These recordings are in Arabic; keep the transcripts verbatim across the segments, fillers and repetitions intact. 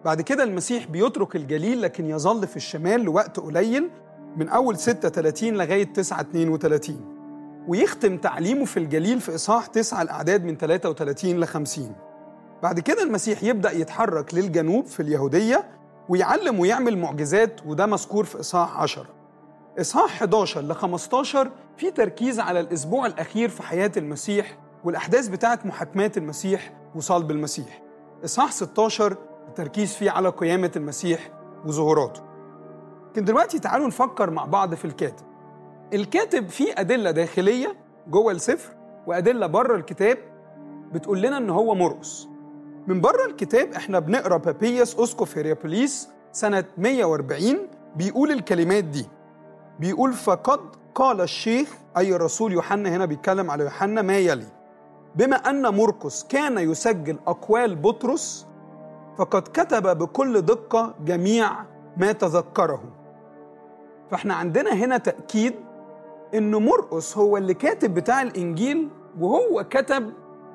بعد كده المسيح بيترك الجليل لكن يظل في الشمال لوقت قليل من أول ستة وثلاثين لغاية تسعة اثنين وثلاثين، ويختم تعليمه في الجليل في إصحاح تسعة الأعداد من ثلاثة وثلاثين ل خمسين. بعد كده المسيح يبدأ يتحرك للجنوب في اليهودية ويعلم ويعمل معجزات، وده مذكور في إصحاح عشرة. إصحاح إحدى عشر ل خمسة عشر في تركيز على الأسبوع الأخير في حياة المسيح والأحداث بتاعة محاكمات المسيح وصلب المسيح. إصحاح ستة عشر التركيز فيه على قيامة المسيح وظهوراته. لكن دلوقتي تعالوا نفكر مع بعض في الكاتب. الكاتب فيه أدلة داخلية جوه السفر وأدلة بره الكتاب بتقول لنا إن هو مرقس. من بره الكتاب احنا بنقرأ بابيس أسقف هيريابوليس سنة مئة وأربعين بيقول الكلمات دي، بيقول: فقد قال الشيخ، أي الرسول يوحنا، هنا بيتكلم على يوحنا، ما يلي: بما أن مرقس كان يسجل أقوال بطرس فقد كتب بكل دقة جميع ما تذكره. فاحنا عندنا هنا تأكيد إن مرقس هو اللي كاتب بتاع الإنجيل، وهو كتب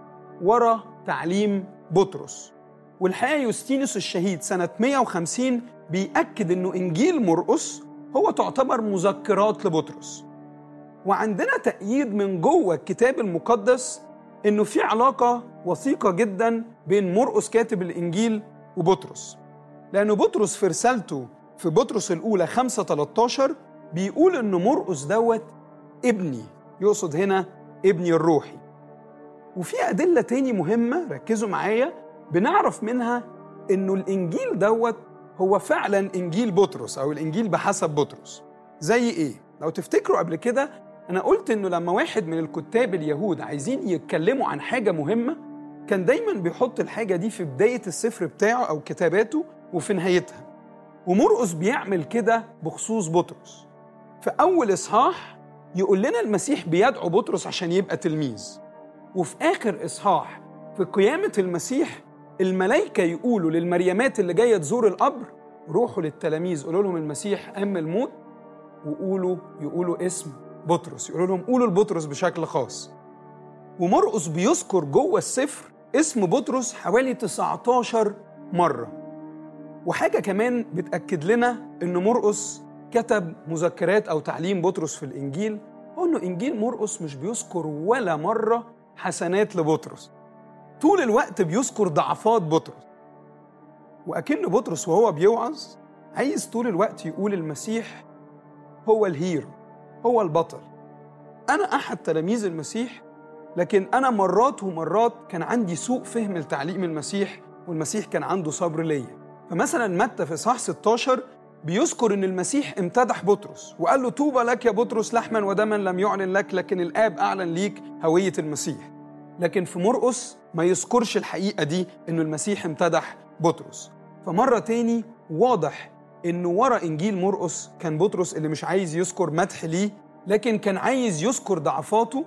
ورا تعليم بطرس. والحقيقة يوستينوس الشهيد سنة مئة وخمسين بيأكد إنه إنجيل مرقس هو تعتبر مذكرات لبطرس. وعندنا تأييد من جوه الكتاب المقدس إنه في علاقة وثيقة جدا بين مرقس كاتب الإنجيل وبطرس، لأنه بطرس في رسالته في بطرس الأولى خمسة ثلاثة عشر بيقول إنه مرقس دوت ابني، يقصد هنا ابني الروحي. وفي أدلة تاني مهمة ركزوا معايا بنعرف منها إنه الإنجيل دوت هو فعلا إنجيل بطرس أو الإنجيل بحسب بطرس. زي إيه؟ لو تفتكروا قبل كده أنا قلت إنه لما واحد من الكتاب اليهود عايزين يتكلموا عن حاجة مهمة كان دايما بيحط الحاجة دي في بداية السفر بتاعه أو كتاباته وفي نهايتها، ومرقس بيعمل كده بخصوص بطرس. في أول إصحاح يقول لنا المسيح بيدعو بطرس عشان يبقى تلميذ، وفي آخر إصحاح في قيامة المسيح الملائكة يقولوا للمريمات اللي جاية تزور القبر: روحوا للتلاميذ قولوا لهم المسيح قام الموت، وقولوا يقولوا اسم بطرس، يقولوا لهم قولوا لبطرس بشكل خاص. ومرقس بيذكر جوه السفر اسم بطرس حوالي تسعة عشر مرة. وحاجة كمان بتأكد لنا إن مرقس كتب مذكرات أو تعليم بطرس في الإنجيل، هو إنه إنجيل مرقس مش بيذكر ولا مرة حسنات لبطرس، طول الوقت بيذكر ضعفات بطرس. وأكن بطرس وهو بيوعظ عايز طول الوقت يقول المسيح هو الهيرو، هو البطل. أنا أحد تلاميذ المسيح، لكن أنا مرات ومرات كان عندي سوء فهم لتعليم المسيح، والمسيح كان عنده صبر ليا. فمثلا متى في إصحاح ستة عشر بيذكر إن المسيح امتدح بطرس وقال له: طوبى لك يا بطرس، لحما ودما لم يعلن لك، لكن الآب أعلن ليك هوية المسيح. لكن في مرقس ما يذكرش الحقيقة دي، إنه المسيح امتدح بطرس. فمرة تاني واضح إنه ورا إنجيل مرقس كان بطرس اللي مش عايز يذكر مدح ليه، لكن كان عايز يذكر ضعفاته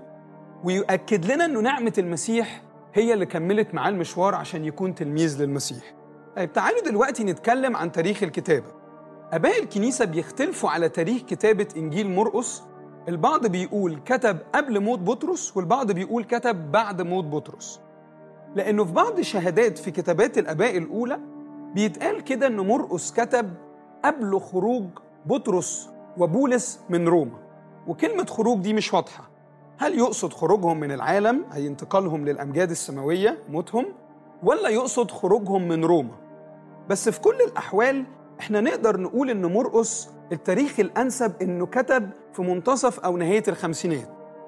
ويؤكد لنا إنه نعمة المسيح هي اللي كملت معاه المشوار عشان يكون تلميذ للمسيح. طيب تعالوا دلوقتي نتكلم عن تاريخ الكتابة. آباء الكنيسة بيختلفوا على تاريخ كتابة إنجيل مرقس. البعض بيقول كتب قبل موت بطرس، والبعض بيقول كتب بعد موت بطرس، لأنه في بعض شهادات في كتابات الآباء الأولى بيتقال كده إن مرقس كتب قبل خروج بطرس وبولس من روما. وكلمة خروج دي مش واضحة، هل يقصد خروجهم من العالم أي انتقالهم للأمجاد السماوية موتهم، ولا يقصد خروجهم من روما؟ بس في كل الأحوال احنا نقدر نقول إن مرقس التاريخ الأنسب إنه كتب في منتصف أو نهاية الخمسينات.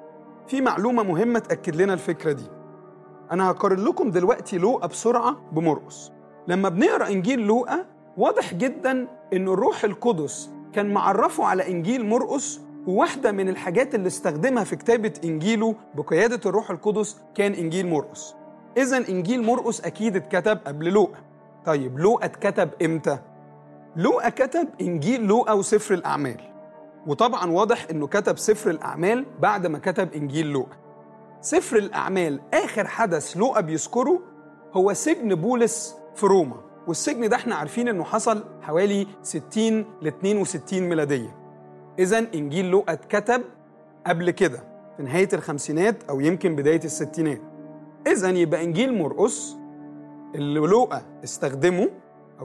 في معلومة مهمة تأكد لنا الفكرة دي. أنا هقارن لكم دلوقتي لوقا بسرعة بمرقس. لما بنقرأ إنجيل لوقا واضح جدا إنه الروح القدس كان معرفه على إنجيل مرقس، وواحدة من الحاجات اللي استخدمها في كتابة إنجيله بقيادة الروح القدس كان إنجيل مرقس. إذن إنجيل مرقس أكيد اتكتب قبل لوقا. طيب لوقا اتكتب إمتى؟ لوقا كتب إنجيل لوقا وسفر الأعمال، وطبعا واضح إنه كتب سفر الأعمال بعد ما كتب إنجيل لوقا. سفر الأعمال آخر حدث لوقا بيذكره هو سجن بولس في روما، والسجن ده احنا عارفين إنه حصل حوالي ستين ل اثنين وستين ميلادية. إذن إنجيل لوقا اتكتب قبل كده في نهاية الخمسينات أو يمكن بداية الستينات. إذن يبقى إنجيل مرقس اللي لوقا استخدمه